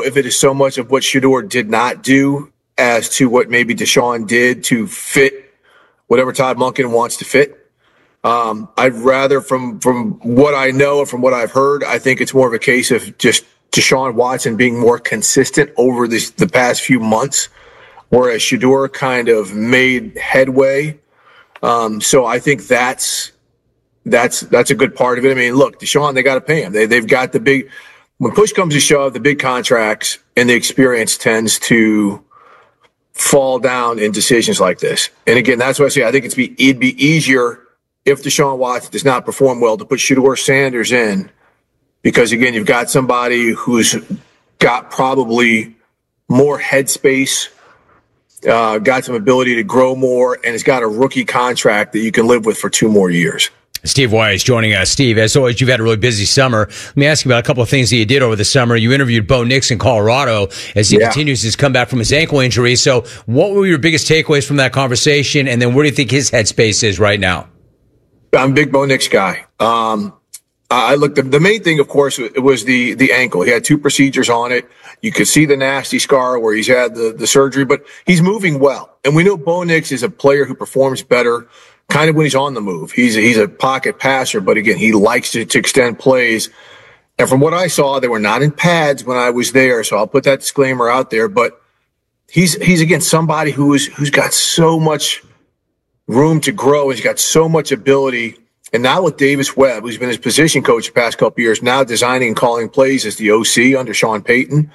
if it is so much of what Shedeur did not do as to what maybe Deshaun did to fit whatever Todd Monken wants to fit. I'd rather, from what I know and from what I've heard, I think it's more of a case of just Deshaun Watson being more consistent over the past few months, whereas Shedeur kind of made headway. So I think that's a good part of it. I mean, look, Deshaun, they got to pay him. They've got the big, when push comes to shove, the big contracts and the experience tends to fall down in decisions like this. And again, that's why I say I think it'd be easier if Deshaun Watson does not perform well to put Shedeur Sanders in, because again, you've got somebody who's got probably more headspace, got some ability to grow more, and has got a rookie contract that you can live with for 2 more years. Steve Weiss joining us. Steve, as always, you've had a really busy summer. Let me ask you about a couple of things that you did over the summer. You interviewed Bo Nix in Colorado as he continues his comeback from his ankle injury. So what were your biggest takeaways from that conversation? And then where do you think his headspace is right now? I'm a big Bo Nix guy. I looked at the main thing, of course, it was the ankle. He had 2 procedures on it. You could see the nasty scar where he's had the surgery, but he's moving well. And we know Bo Nix is a player who performs better kind of when he's on the move. He's a pocket passer, but again, he likes to extend plays. And from what I saw, they were not in pads when I was there, so I'll put that disclaimer out there. But he's again somebody who's got so much room to grow. He's got so much ability. And now with Davis Webb, who's been his position coach the past couple years, now designing and calling plays as the OC under Sean Payton,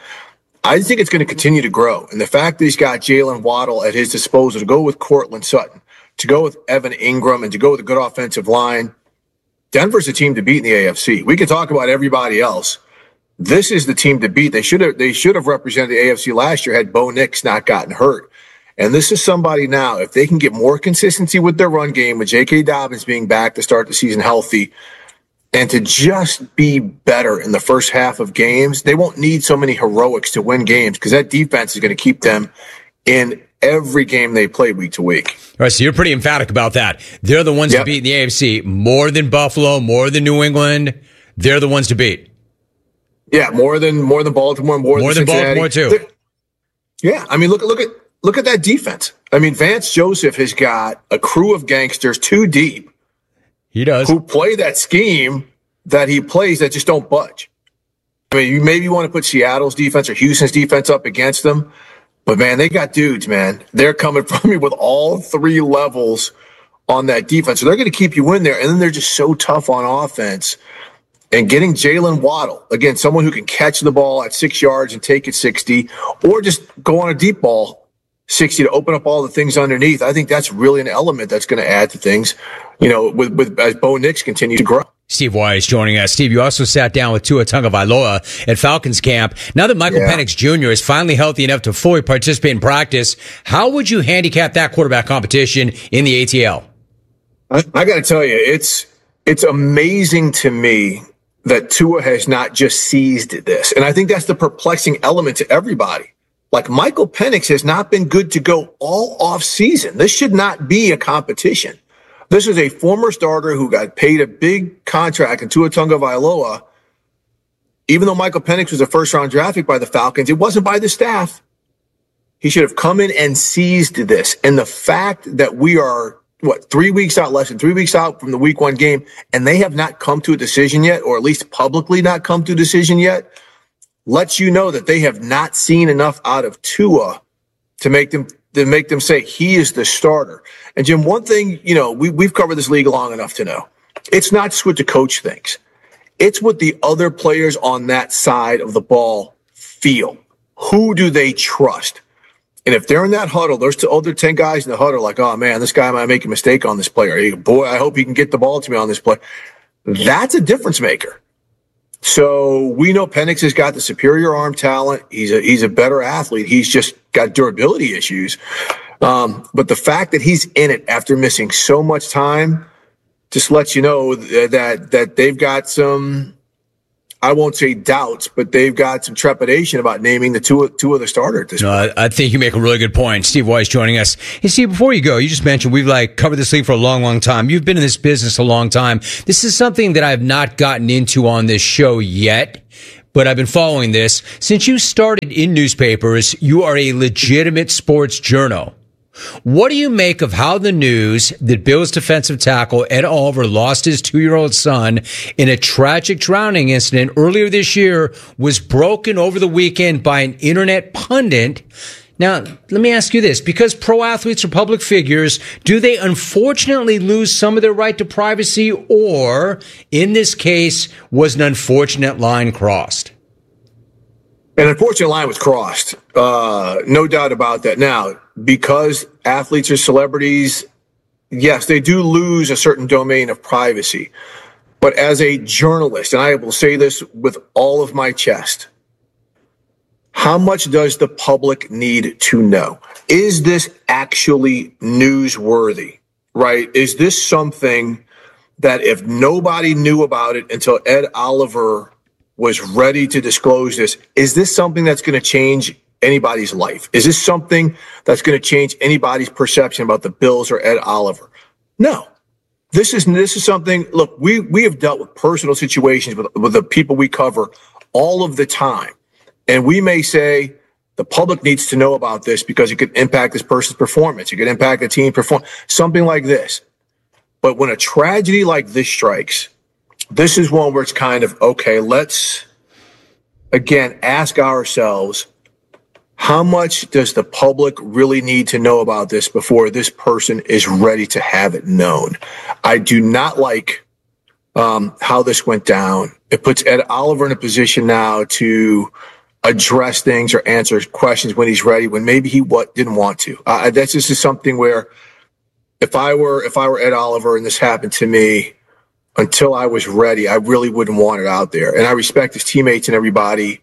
I think it's going to continue to grow. And the fact that he's got Jalen Waddle at his disposal to go with Cortland Sutton, to go with Evan Ingram, and to go with a good offensive line, Denver's the team to beat in the AFC. We can talk about everybody else. This is the team to beat. They should have represented the AFC last year had Bo Nix not gotten hurt. And this is somebody now, if they can get more consistency with their run game, with J.K. Dobbins being back to start the season healthy, and to just be better in the first half of games, they won't need so many heroics to win games because that defense is going to keep them in every game they play week to week. All right, so you're pretty emphatic about that. They're the ones to beat in the AFC more than Buffalo, more than New England. They're the ones to beat. Yeah, more than Baltimore, more than Cincinnati. Baltimore too. Yeah, I mean, look at that defense. I mean, Vance Joseph has got a crew of gangsters 2 deep. He does. Who play that scheme that he plays that just don't budge. I mean, you maybe want to put Seattle's defense or Houston's defense up against them, but man, they got dudes, man. They're coming from you with all 3 levels on that defense. So they're going to keep you in there, and then they're just so tough on offense. And getting Jalen Waddle, again, someone who can catch the ball at 6 yards and take it 60, or just go on a deep ball 60 to open up all the things underneath. I think that's really an element that's going to add to things, with as Bo Nix continues to grow. Steve Weiss joining us. Steve, you also sat down with Tua Tagovailoa at Falcons camp. Now that Michael Penix Jr. is finally healthy enough to fully participate in practice, how would you handicap that quarterback competition in the ATL? I got to tell you, it's amazing to me that Tua has not just seized this. And I think that's the perplexing element to everybody. Like, Michael Penix has not been good to go all off season. This should not be a competition. This is a former starter who got paid a big contract in Tua Tagovailoa. Even though Michael Penix was a first-round draft pick by the Falcons, it wasn't by the staff. He should have come in and seized this. And the fact that we are, 3 weeks out, less than 3 weeks out from the week 1 game, and they have not come to a decision yet, or at least publicly not come to a decision yet, lets you know that they have not seen enough out of Tua to make them say he is the starter. And Jim, one thing, we've covered this league long enough to know, it's not just what the coach thinks. It's what the other players on that side of the ball feel. Who do they trust? And if they're in that huddle, there's 2 other 10 guys in the huddle like, oh man, this guy might make a mistake on this player. Hey, boy, I hope he can get the ball to me on this play. That's a difference maker. So we know Penix has got the superior arm talent. He's a better athlete. He's just got durability issues. But the fact that he's in it after missing so much time just lets you know that they've got some, I won't say doubts, but they've got some trepidation about naming the two of the starter at this point. I think you make a really good point. Steve Weiss joining us. Hey, Steve, before you go, you just mentioned we've covered this league for a long, long time. You've been in this business a long time. This is something that I've not gotten into on this show yet, but I've been following this. Since you started in newspapers, you are a legitimate sports journo. What do you make of how the news that Bills defensive tackle Ed Oliver lost his 2-year-old son in a tragic drowning incident earlier this year was broken over the weekend by an internet pundit? Now, let me ask you this. Because pro athletes are public figures, do they unfortunately lose some of their right to privacy, or, in this case, was an unfortunate line crossed? An unfortunate line was crossed. No doubt about that. Now, because athletes are celebrities, yes, they do lose a certain domain of privacy. But as a journalist, and I will say this with all of my chest, how much does the public need to know? Is this actually newsworthy, right? Is this something that if nobody knew about it until Ed Oliver was ready to disclose this, is this something that's going to change anybody's life? Is this something that's going to change anybody's perception about the Bills or Ed Oliver? No. This is something, look, we have dealt with personal situations with the people we cover all of the time. And we may say the public needs to know about this because it could impact this person's performance. It could impact the team performance, something like this. But when a tragedy like this strikes, this is one where it's kind of, okay, let's, again, ask ourselves, how much does the public really need to know about this before this person is ready to have it known? I do not like how this went down. It puts Ed Oliver in a position now to address things or answer questions when he's ready, when maybe he didn't want to. That's just something where if I were Ed Oliver and this happened to me, until I was ready, I really wouldn't want it out there. And I respect his teammates and everybody,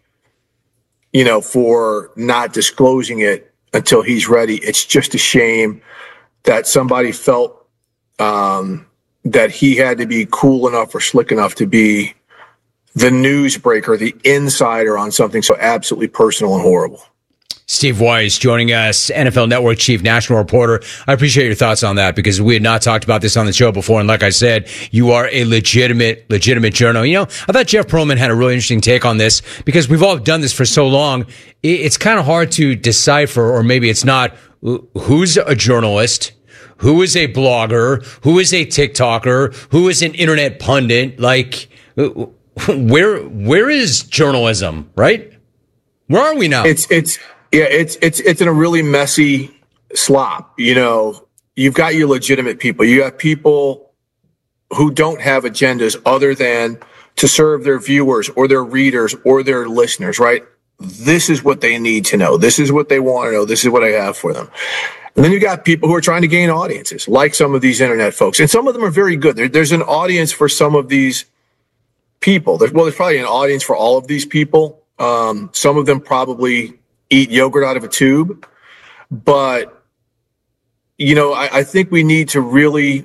for not disclosing it until he's ready. It's just a shame that somebody felt that he had to be cool enough or slick enough to be the newsbreaker, the insider on something so absolutely personal and horrible. Steve Weiss joining us, NFL Network chief national reporter. I appreciate your thoughts on that because we had not talked about this on the show before. And like I said, you are a legitimate journo. I thought Jeff Pearlman had a really interesting take on this because we've all done this for so long. It's kind of hard to decipher, or maybe it's not, who's a journalist, who is a blogger, who is a TikToker, who is an internet pundit. Like, where is journalism, right? Where are we now? It's in a really messy slop. You've got your legitimate people. You have people who don't have agendas other than to serve their viewers or their readers or their listeners, right? This is what they need to know. This is what they want to know. This is what I have for them. And then you got people who are trying to gain audiences, like some of these internet folks. And some of them are very good. There's an audience for some of these people. There's probably an audience for all of these people. Some of them probably eat yogurt out of a tube. But, I think we need to really,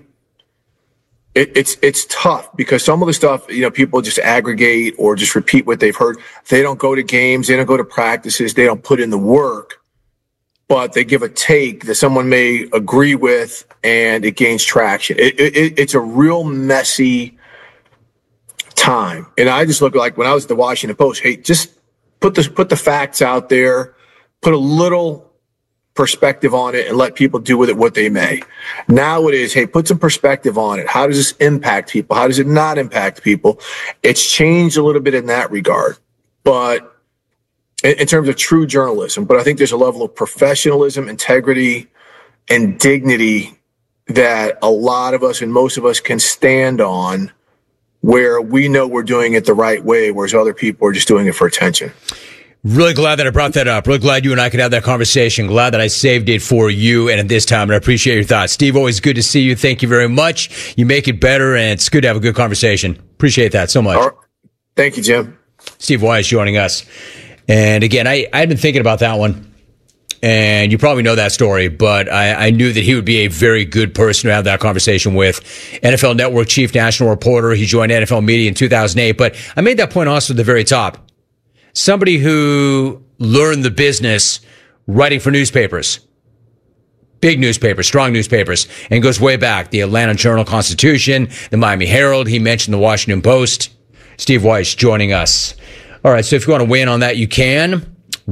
it's tough because some of the stuff, people just aggregate or just repeat what they've heard. They don't go to games. They don't go to practices. They don't put in the work, but they give a take that someone may agree with and it gains traction. It's a real messy time. And I just look like when I was at the Washington Post, hey, just put the facts out there, put a little perspective on it and let people do with it what they may. Now it is, hey, put some perspective on it. How does this impact people? How does it not impact people? It's changed a little bit in that regard, but in terms of true journalism, but I think there's a level of professionalism, integrity, and dignity that a lot of us and most of us can stand on, where we know we're doing it the right way, whereas other people are just doing it for attention. Really glad that I brought that up. Really glad you and I could have that conversation. Glad that I saved it for you and at this time, and I appreciate your thoughts. Steve, always good to see you. Thank you very much. You make it better, and it's good to have a good conversation. Appreciate that so much. All right. Thank you, Jim. Steve Weiss joining us. And again, I had been thinking about that one. And you probably know that story, but I knew that he would be a very good person to have that conversation with. NFL Network chief national reporter. He joined NFL Media in 2008. But I made that point also at the very top. Somebody who learned the business writing for newspapers. Big newspapers, strong newspapers, and goes way back. The Atlanta Journal-Constitution, the Miami Herald. He mentioned the Washington Post. Steve Weiss joining us All right, so if you want to weigh in on that, you can.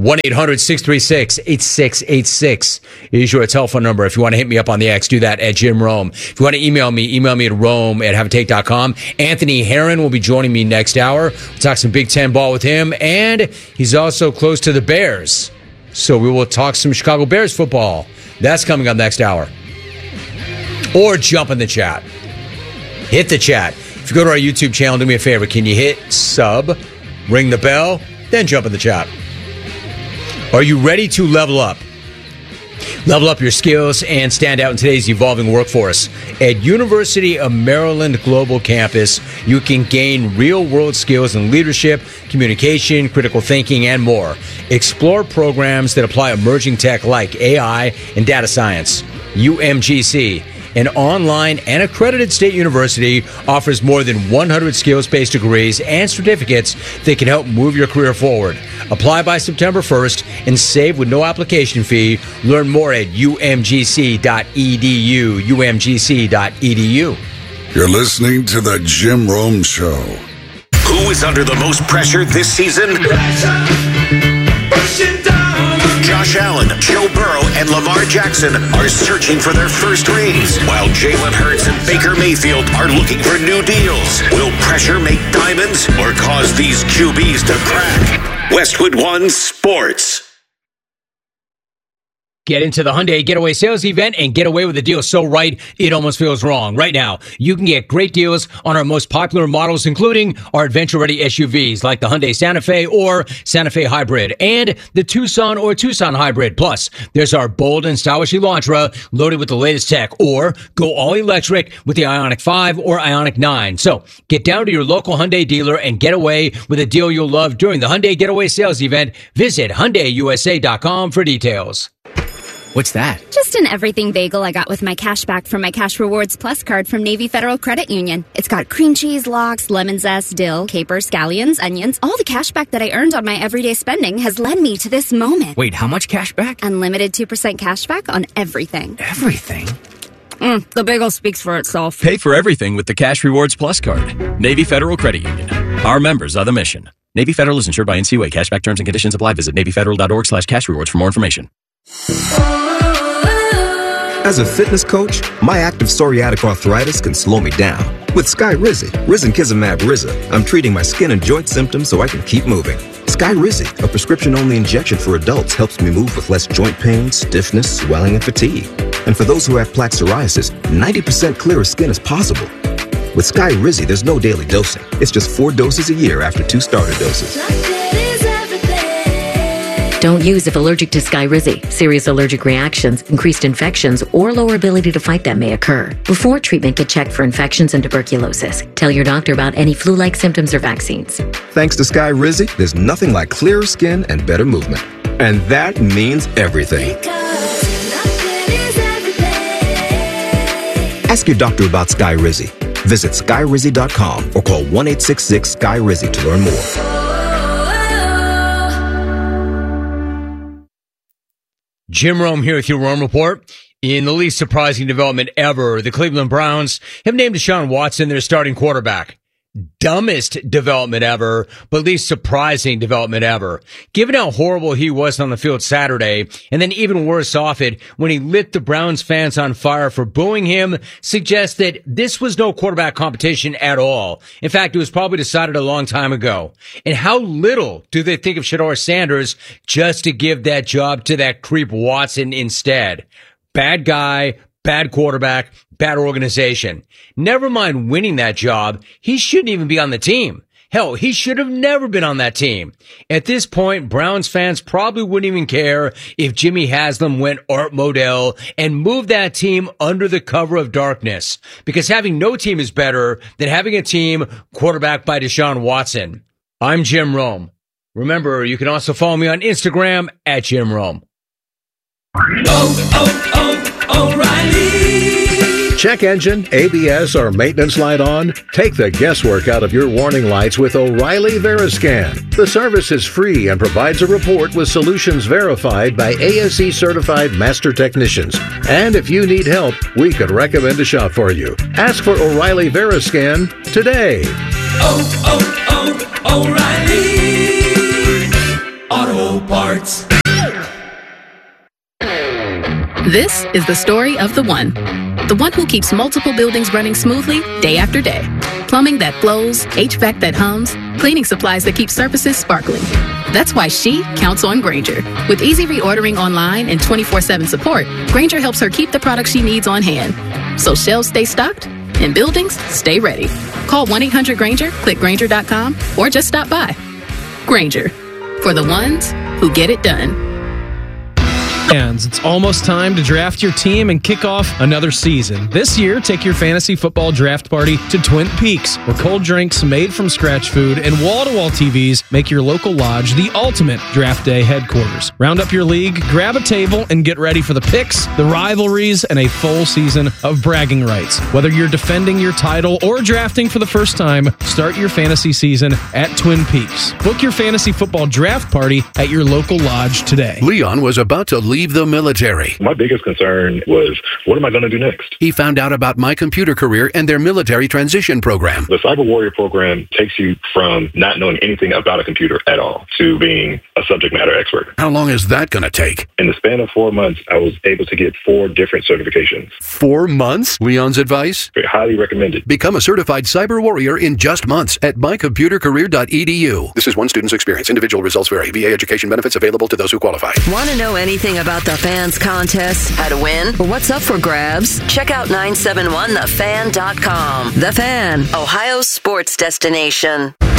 1-800-636-8686 is your telephone number. If you want to hit me up on the X, do that at Jim Rome. If you want to email me at rome@haveatake.com. Anthony Herron will be joining me next hour. We'll talk some Big Ten ball with him, and he's also close to the Bears. So we will talk some Chicago Bears football. That's coming up next hour. Or jump in the chat. Hit the chat. If you go to our YouTube channel, do me a favor. Can you hit sub, ring the bell, then jump in the chat? Are you ready to level up? Level up your skills and stand out in today's evolving workforce. At University of Maryland Global Campus, you can gain real-world skills in leadership, communication, critical thinking, and more. Explore programs that apply emerging tech like AI and data science. UMGC, an online and accredited state university, offers more than 100 skills-based degrees and certificates that can help move your career forward. Apply by September 1st and save with no application fee. Learn more at umgc.edu, umgc.edu. You're listening to The Jim Rome Show. Who is under the most pressure this season? Josh Allen, Joe Burrow, and Lamar Jackson are searching for their first rings, while Jalen Hurts and Baker Mayfield are looking for new deals. Will pressure make diamonds or cause these QBs to crack? Westwood One Sports. Get into the Hyundai Getaway Sales Event and get away with a deal so right, it almost feels wrong. Right now, you can get great deals on our most popular models, including our adventure-ready SUVs like the Hyundai Santa Fe or Santa Fe Hybrid and the Tucson or Tucson Hybrid. Plus, there's our bold and stylish Elantra loaded with the latest tech, or go all-electric with the Ioniq 5 or Ioniq 9. So, get down to your local Hyundai dealer and get away with a deal you'll love during the Hyundai Getaway Sales Event. Visit HyundaiUSA.com for details. What's that? Just an everything bagel I got with my cash back from my Cash Rewards Plus card from Navy Federal Credit Union. It's got cream cheese, lox, lemon zest, dill, capers, scallions, onions. All the cash back that I earned on my everyday spending has led me to this moment. Wait, how much cash back? Unlimited 2% cash back on everything. Everything? The bagel speaks for itself. Pay for everything with the Cash Rewards Plus card. Navy Federal Credit Union. Our members are the mission. Navy Federal is insured by NCUA. Cashback terms and conditions apply. Visit NavyFederal.org/cashrewards for more information. As a fitness coach, my active psoriatic arthritis can slow me down. With Skyrizi, Risankizumab Riza, I'm treating my skin and joint symptoms so I can keep moving. Skyrizi, a prescription-only injection for adults, helps me move with less joint pain, stiffness, swelling, and fatigue. And for those who have plaque psoriasis, 90% clearer skin is possible. With Skyrizi, there's no daily dosing. It's just 4 doses a year after 2 starter doses. Don't use if allergic to Skyrizi. Serious allergic reactions, increased infections, or lower ability to fight them may occur. Before treatment, get checked for infections and tuberculosis. Tell your doctor about any flu-like symptoms or vaccines. Thanks to Skyrizi, there's nothing like clearer skin and better movement. And that means everything. Ask your doctor about Skyrizi. Visit Skyrizi.com or call 1-866-SKY-RIZI to learn more. Jim Rome here with your Rome Report. In the least surprising development ever, the Cleveland Browns have named Deshaun Watson their starting quarterback. Dumbest development ever, but least surprising development ever. Given how horrible he was on the field Saturday, and then even worse off it when he lit the Browns fans on fire for booing him, suggests that this was no quarterback competition at all. In fact, it was probably decided a long time ago. And how little do they think of Shedeur Sanders just to give that job to that creep Watson instead? Bad guy, bad quarterback, bad organization. Never mind winning that job, he shouldn't even be on the team. Hell, he should have never been on that team. At this point, Browns fans probably wouldn't even care if Jimmy Haslam went Art Modell and moved that team under the cover of darkness. Because having no team is better than having a team quarterbacked by Deshaun Watson. I'm Jim Rome. Remember, you can also follow me on Instagram at Jim Rome. O'Reilly. Check engine, ABS, or maintenance light on? Take the guesswork out of your warning lights with O'Reilly Veriscan. The service is free and provides a report with solutions verified by ASE certified master technicians. And if you need help, we could recommend a shop for you. Ask for O'Reilly Veriscan today. O'Reilly. Auto Parts. This is the story of the one who keeps multiple buildings running smoothly day after day. Plumbing that flows, HVAC that hums, cleaning supplies that keep surfaces sparkling. That's why she counts on Grainger. With easy reordering online and 24/7 support, Grainger helps her keep the products she needs on hand. So shelves stay stocked and buildings stay ready. Call 1-800-GRAINGER, click Grainger.com, or just stop by. Grainger, for the ones who get it done. It's almost time to draft your team and kick off another season. This year, take your fantasy football draft party to Twin Peaks, where cold drinks made from scratch food and wall-to-wall TVs make your local lodge the ultimate draft day headquarters. Round up your league, grab a table, and get ready for the picks, the rivalries, and a full season of bragging rights. Whether you're defending your title or drafting for the first time, start your fantasy season at Twin Peaks. Book your fantasy football draft party at your local lodge today. Leon was about to leave the military. My biggest concern was, what am I going to do next? He found out about My Computer Career and their military transition program. The Cyber Warrior program takes you from not knowing anything about a computer at all to being a subject matter expert. How long is that going to take? In the span of 4 months, I was able to get 4 different certifications. 4 months? Leon's advice? Highly recommended. Become a certified cyber warrior in just months at mycomputercareer.edu. This is one student's experience. Individual results vary. VA education benefits available to those who qualify. Want to know anything about the Fans contest, how to win, or what's up for grabs? Check out 971thefan.com. The Fan, Ohio's sports destination.